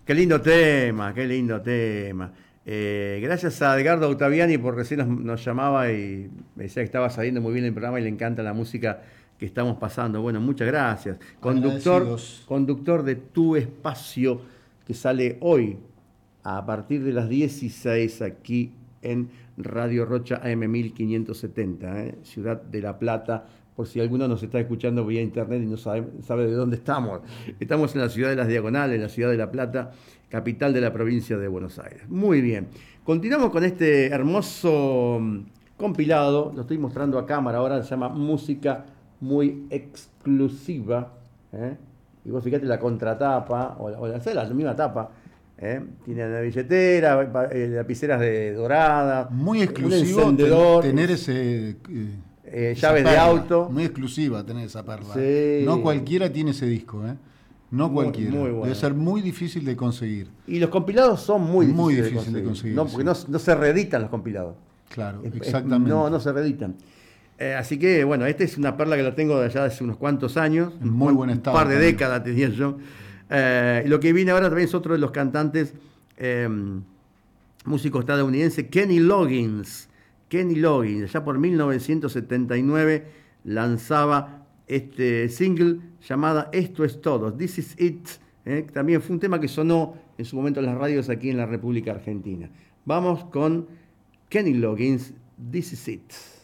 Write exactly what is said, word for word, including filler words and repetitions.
Qué lindo tema, qué lindo tema. Eh, gracias a Edgardo Ottaviani por recién nos, nos llamaba y me decía que estaba saliendo muy bien el programa y le encanta la música que estamos pasando. Bueno, muchas gracias. Conductor, Agradecidos. conductor de Tu Espacio, que sale hoy a partir de las dieciséis aquí en Radio Rocha A M mil quinientos setenta, ¿eh? Ciudad de La Plata. Por si alguno nos está escuchando vía internet y no sabe, sabe de dónde estamos. Estamos en la ciudad de Las Diagonales, en la ciudad de La Plata, capital de la provincia de Buenos Aires. Muy bien. Continuamos con este hermoso compilado. Lo estoy mostrando a cámara ahora. Se llama Música Muy Exclusiva. ¿eh? Y vos fíjate la contratapa, o la, o la, la misma tapa. ¿eh? Tiene la billetera, lapiceras de dorada. Muy exclusivo un encendedor, tener ese... Eh, Eh, llaves de auto. Muy exclusiva tener esa perla. Sí. No cualquiera tiene ese disco, ¿eh? No Muy, cualquiera. muy bueno. Debe ser muy difícil de conseguir. Y los compilados son muy, muy difíciles difícil de conseguir. de conseguir no, porque sí. no, no se reeditan los compilados. Claro, es, exactamente. Es, no, no se reeditan. Eh, así que, bueno, esta es una perla que la tengo de allá de hace unos cuantos años. En muy buen un estado. Un par de también. décadas tenía yo. Eh, lo que viene ahora también es otro de los cantantes, eh, músico estadounidense, Kenny Loggins. Kenny Loggins, allá por mil novecientos setenta y nueve, lanzaba este single llamada Esto es Todo, This is It. ¿eh? También fue un tema que sonó en su momento en las radios aquí en la República Argentina. Vamos con Kenny Loggins, This is It.